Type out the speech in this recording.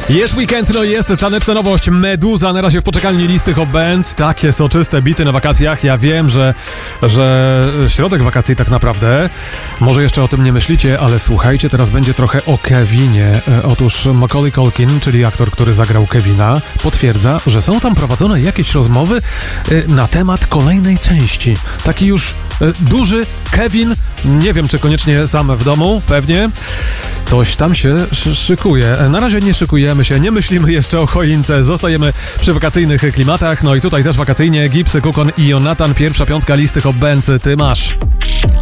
Jest weekend, no i jest taneczna nowość Meduza, na razie w poczekalni listy Hot Bands. Takie soczyste bity na wakacjach. Ja wiem, że środek wakacji tak naprawdę. Może jeszcze o tym nie myślicie, ale słuchajcie, teraz będzie trochę o Kevinie. Otóż Macaulay Culkin, czyli aktor, który zagrał Kevina, potwierdza, że są tam prowadzone jakieś rozmowy na temat kolejnej części. Taki już duży Kevin, nie wiem czy koniecznie sam w domu, pewnie. Coś tam się szykuje. Na razie nie szykujemy się, nie myślimy jeszcze o choince, zostajemy przy wakacyjnych klimatach. No i tutaj też wakacyjnie Gibbs, Kukon i Jonathan. Pierwsza piątka listy Hot Bands, ty masz.